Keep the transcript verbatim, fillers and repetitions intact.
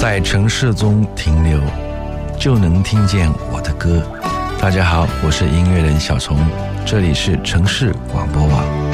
在城市中停留，就能听见我的歌。大家好，我是音乐人小虫，这里是城市广播网。